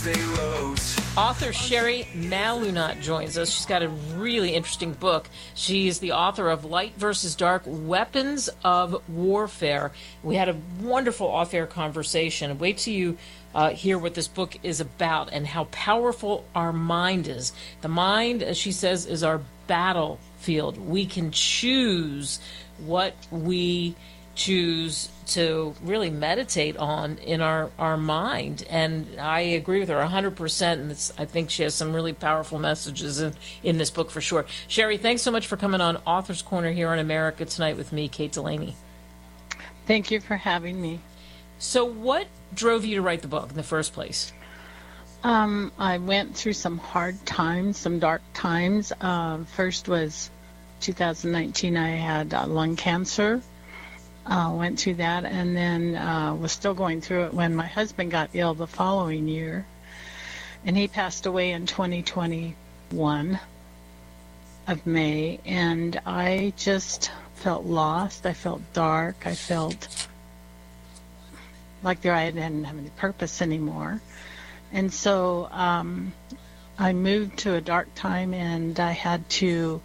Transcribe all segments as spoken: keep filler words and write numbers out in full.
they wrote. Author Sherry Malunat joins us. She's got a really interesting book. She's the author of Light versus Dark, Weapons of Warfare. We had a wonderful off-air conversation. Wait till you uh, hear what this book is about and how powerful our mind is. The mind, as she says, is our battlefield. We can choose what we choose to really meditate on in our, our mind. And I agree with her one hundred percent. And it's, I think she has some really powerful messages in, in this book for sure. Sherry, thanks so much for coming on Author's Corner here on America Tonight with me, Kate Delaney. Thank you for having me. So what drove you to write the book in the first place? Um, I went through some hard times, some dark times. Uh, first was two thousand nineteen, I had uh, lung cancer. Uh, went through that, and then uh, was still going through it when my husband got ill the following year. And he passed away in twenty twenty-one of May, and I just felt lost. I felt dark. I felt like there I didn't have any purpose anymore. And so um, I moved to a dark time, and I had to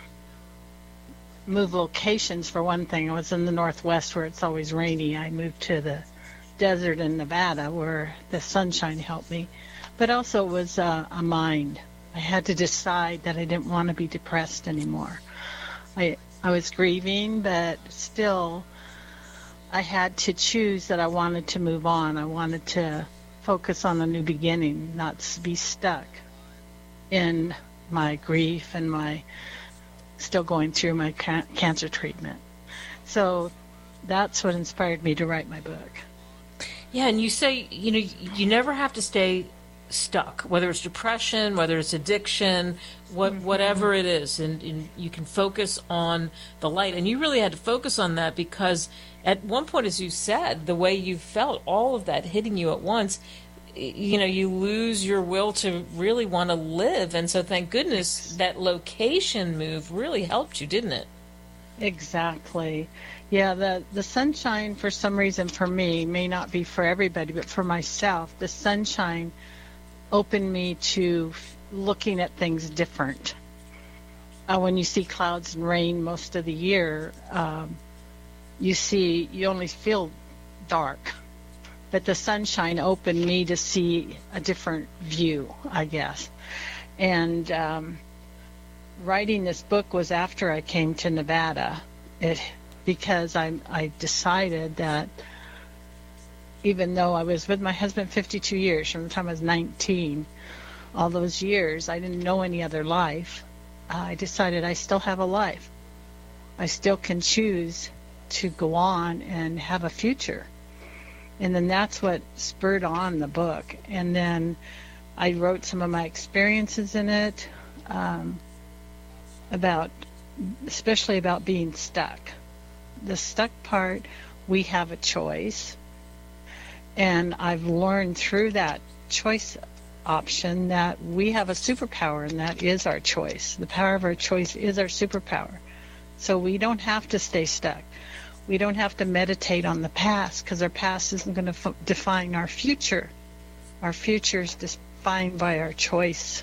move locations. For one thing, I was in the Northwest where it's always rainy. I moved to the desert in Nevada where the sunshine helped me. But also it was uh, a mind. I had to decide that I didn't want to be depressed anymore. I I was grieving, but still I had to choose that I wanted to move on. I wanted to focus on a new beginning, not be stuck in my grief and my still going through my ca- cancer treatment. So that's what inspired me to write my book. Yeah, and you say, you know, you never have to stay stuck, whether it's depression, whether it's addiction, what, mm-hmm. whatever it is, and, and you can focus on the light. And you really had to focus on that because at one point, as you said, the way you felt, all of that hitting you at once, you know, you lose your will to really want to live. And so thank goodness that location move really helped you, didn't it? Exactly. Yeah, the, the sunshine, for some reason, for me, may not be for everybody, but for myself, the sunshine opened me to looking at things different. Uh, when you see clouds and rain most of the year, um, you see, you only feel dark. But the sunshine opened me to see a different view, I guess. And um, writing this book was after I came to Nevada, it because I I decided that even though I was with my husband fifty-two years, from the time I was nineteen, all those years, I didn't know any other life. I decided I still have a life. I still can choose to go on and have a future. And then that's what spurred on the book. And then I wrote some of my experiences in it, um, about, especially about being stuck. The stuck part, we have a choice. And I've learned through that choice option that we have a superpower, and that is our choice. The power of our choice is our superpower. So we don't have to stay stuck. We don't have to meditate on the past because our past isn't going to f- define our future. Our future is defined by our choice.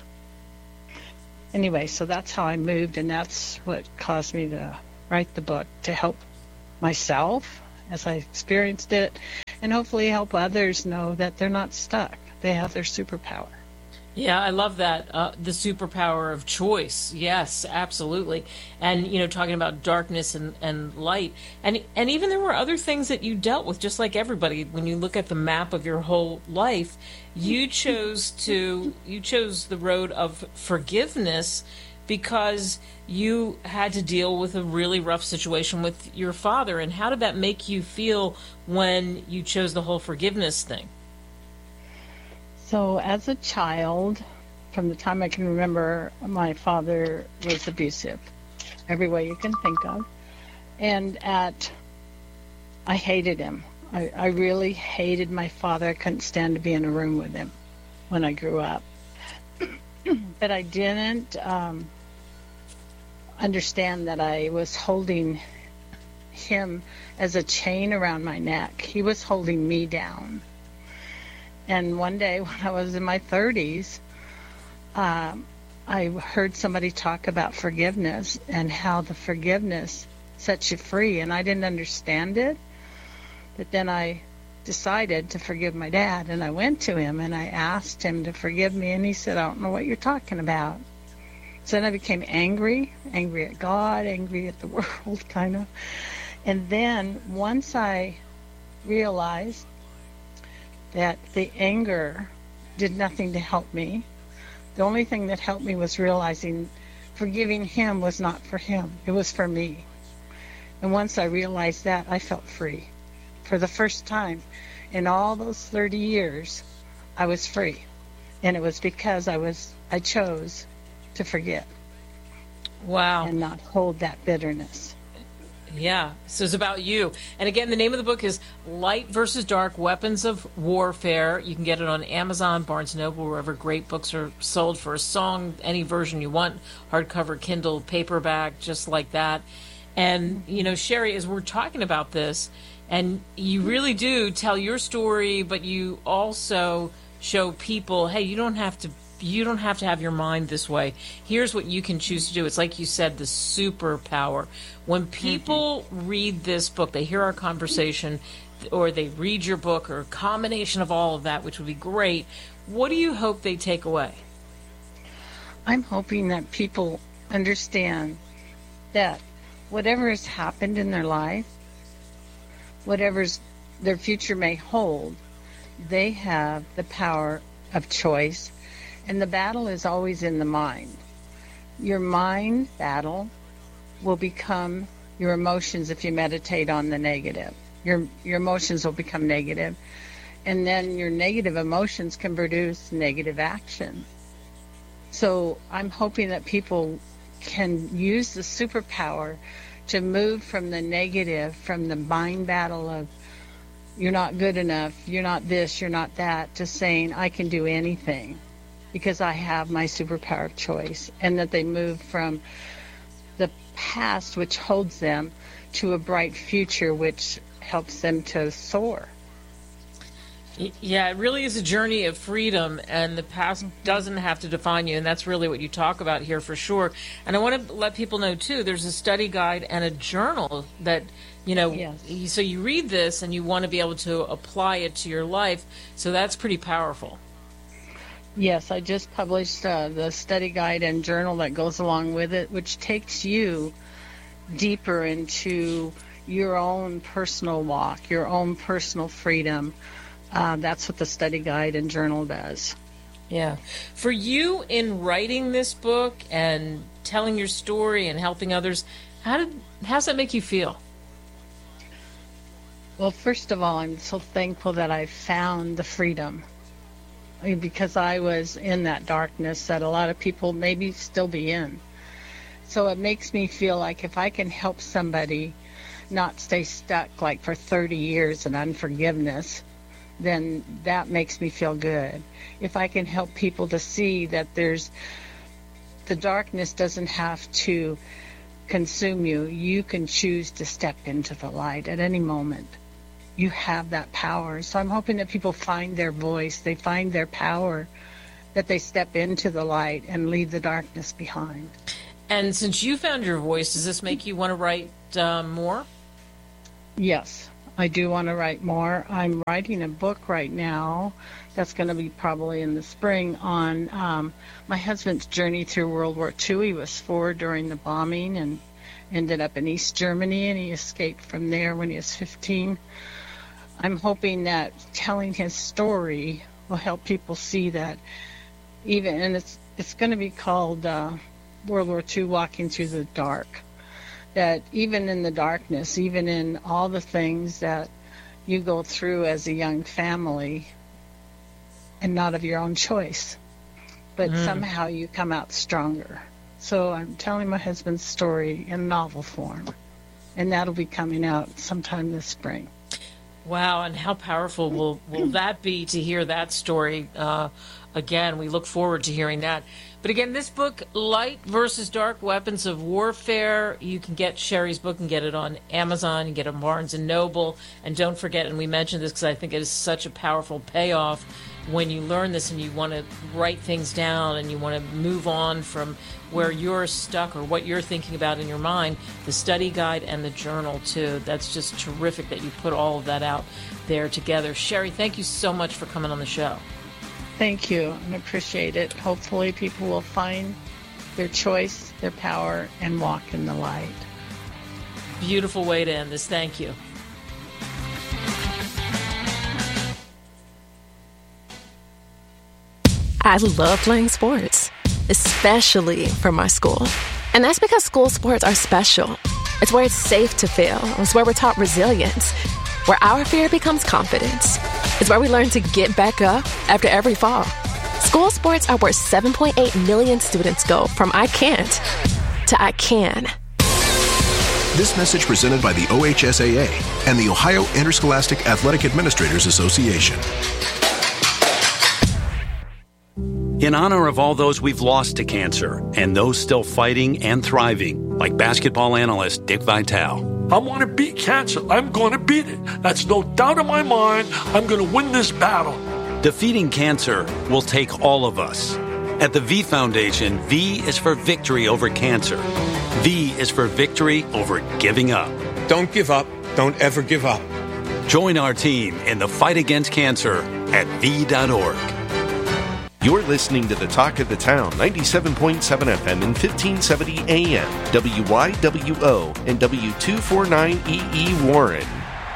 Anyway, so that's how I moved, and that's what caused me to write the book, to help myself as I experienced it, and hopefully help others know that they're not stuck. They have their superpower. Yeah, I love that. Uh, the superpower of choice. Yes, absolutely. And, you know, talking about darkness and, and light. And and even there were other things that you dealt with, just like everybody. When you look at the map of your whole life, you chose to, you chose the road of forgiveness because you had to deal with a really rough situation with your father. And how did that make you feel when you chose the whole forgiveness thing? So as a child, from the time I can remember, my father was abusive, every way you can think of. And at, I hated him. I, I really hated my father. I couldn't stand to be in a room with him when I grew up. But I didn't um, understand that I was holding him as a chain around my neck. He was holding me down. And one day when I was in my thirties, um, I heard somebody talk about forgiveness and how the forgiveness sets you free. And I didn't understand it. But then I decided to forgive my dad. And I went to him and I asked him to forgive me. And he said, I don't know what you're talking about. So then I became angry, angry at God, angry at the world, kind of. And then once I realized that the anger did nothing to help me, the only thing that helped me was realizing forgiving him was not for him. It was for me. And once I realized that, I felt free. For the first time in all those thirty years, I was free. And it was because I was I chose to forget. Wow. And not hold that bitterness. Yeah, so it's about you. And again, the name of the book is Light versus Dark, Weapons of Warfare. You can get it on Amazon, Barnes and Noble, wherever great books are sold for a song, any version you want, hardcover, Kindle, paperback, just like that. And, you know, Sherry, as we're talking about this, and you really do tell your story, but you also show people, hey, you don't have to You don't have to have your mind this way. Here's what you can choose to do. It's like you said, the superpower. When people mm-hmm. read this book, they hear our conversation, or they read your book, or a combination of all of that, which would be great, what do you hope they take away? I'm hoping that people understand that whatever has happened in their life, whatever's their future may hold, they have the power of choice. And the battle is always in the mind. Your mind battle will become your emotions if you meditate on the negative. Your your emotions will become negative. And then your negative emotions can produce negative action. So I'm hoping that people can use the superpower to move from the negative, from the mind battle of you're not good enough, you're not this, you're not that, to saying I can do anything, because I have my superpower of choice, and that they move from the past, which holds them, to a bright future, which helps them to soar. Yeah, it really is a journey of freedom, and the past doesn't have to define you, and that's really what you talk about here for sure. And I want to let people know, too, there's a study guide and a journal that, you know, yes. So you read this and you want to be able to apply it to your life, so that's pretty powerful. Yes, I just published uh, the study guide and journal that goes along with it, which takes you deeper into your own personal walk, your own personal freedom. Uh, that's what the study guide and journal does. Yeah. For you, in writing this book and telling your story and helping others, how did how's that make you feel? Well, first of all, I'm so thankful that I found the freedom. Because I was in that darkness that a lot of people maybe still be in. So it makes me feel like if I can help somebody not stay stuck like for thirty years in unforgiveness, then that makes me feel good. If I can help people to see that there's the darkness doesn't have to consume you. You can choose to step into the light at any moment. You have that power. So I'm hoping that people find their voice, they find their power, that they step into the light and leave the darkness behind. And since you found your voice, does this make you want to write uh, more? Yes, I do want to write more. I'm writing a book right now that's going to be probably in the spring on um, my husband's journey through World War Two. He was four during the bombing and ended up in East Germany, and he escaped from there when he was fifteen. I'm hoping that telling his story will help people see that even, and it's it's going to be called uh, World War Two, Walking Through the Dark, that even in the darkness, even in all the things that you go through as a young family, and not of your own choice, but mm. somehow you come out stronger. So I'm telling my husband's story in novel form, and that'll be coming out sometime this spring. Wow, and how powerful will, will that be to hear that story? Uh, again, we look forward to hearing that. But again, this book, Light versus Dark, Weapons of Warfare, you can get Sherry's book and get it on Amazon, you can get it on Barnes and Noble. And don't forget, and we mentioned this because I think it is such a powerful payoff, when you learn this and you want to write things down and you want to move on from where you're stuck or what you're thinking about in your mind, the study guide and the journal too. That's just terrific that you put all of that out there together. Sherry, thank you so much for coming on the show. Thank you. I appreciate it. Hopefully people will find their choice, their power, and walk in the light. Beautiful way to end this. Thank you. I love playing sports, especially for my school. And that's because school sports are special. It's where it's safe to fail. It's where we're taught resilience, where our fear becomes confidence. It's where we learn to get back up after every fall. School sports are where seven point eight million students go from I can't to I can. This message presented by the O H S A A and the Ohio Interscholastic Athletic Administrators Association. In honor of all those we've lost to cancer and those still fighting and thriving, like basketball analyst Dick Vitale. I want to beat cancer. I'm going to beat it. That's no doubt in my mind. I'm going to win this battle. Defeating cancer will take all of us. At the V Foundation, V is for victory over cancer. V is for victory over giving up. Don't give up. Don't ever give up. Join our team in the fight against cancer at V dot org. You're listening to the Talk of the Town, ninety-seven point seven F M and fifteen seventy A M, W Y W O and W two forty-nine E E Warren.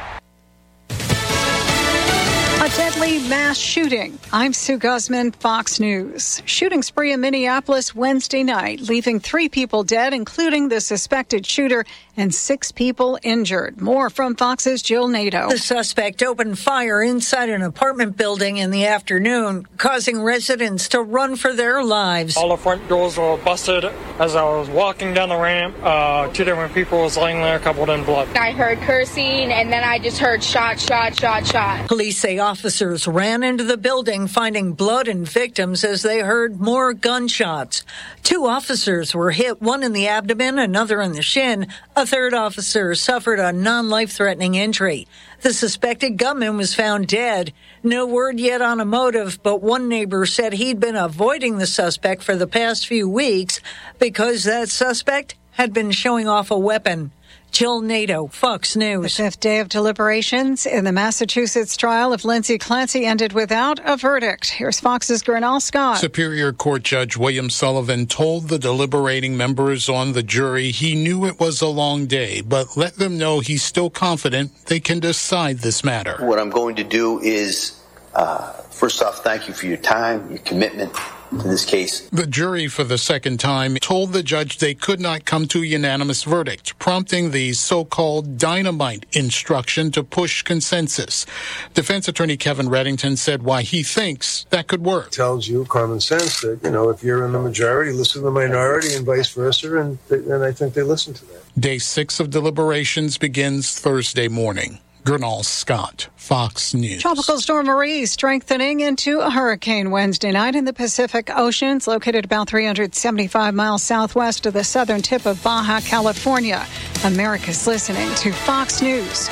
A deadly mass shooting. I'm Sue Guzman, Fox News. Shooting spree in Minneapolis Wednesday night, leaving three people dead, including the suspected shooter, and six people injured. More from Fox's Jill Nato. The suspect opened fire inside an apartment building in the afternoon, causing residents to run for their lives. All the front doors were busted. As I was walking down the ramp, uh, two different people was laying there, covered in blood. I heard cursing, and then I just heard shot, shot, shot, shot. Police say officers ran into the building, finding blood and victims as they heard more gunshots. Two officers were hit, one in the abdomen, another in the shin. A third officer suffered a non-life-threatening injury. The suspected gunman was found dead. No word yet on a motive, but one neighbor said he'd been avoiding the suspect for the past few weeks because that suspect had been showing off a weapon. Jill Nato, Fox News. The fifth day of deliberations in the Massachusetts trial of Lindsay Clancy ended without a verdict. Here's Fox's Grinnell Scott. Superior Court Judge William Sullivan told the deliberating members on the jury he knew it was a long day, but let them know he's still confident they can decide this matter. What I'm going to do is, uh, first off, thank you for your time, your commitment to this case. The jury, for the second time, told the judge they could not come to a unanimous verdict, prompting the so-called dynamite instruction to push consensus. Defense attorney Kevin Reddington said why he thinks that could work. It tells you common sense that, you know, if you're in the majority, listen to the minority and vice versa, and, and I think they listen to that. Day six of deliberations begins Thursday morning. Grinnell Scott, Fox News. Tropical Storm Marie strengthening into a hurricane Wednesday night in the Pacific Ocean. It's located about three hundred seventy-five miles southwest of the southern tip of Baja California. America's listening to Fox News.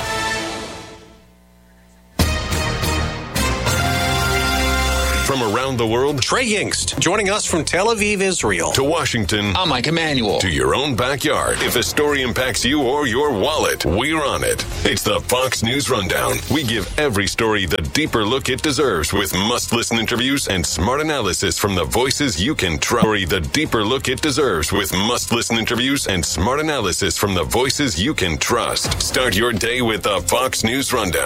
From around the world, Trey Yingst, joining us from Tel Aviv, Israel. To Washington, I'm Mike Emanuel. To your own backyard. If a story impacts you or your wallet, we're on it. It's the Fox News Rundown. We give every story the deeper look it deserves with must-listen interviews and smart analysis from the voices you can trust. The deeper look it deserves with must-listen interviews and smart analysis from the voices you can trust. Start your day with the Fox News Rundown.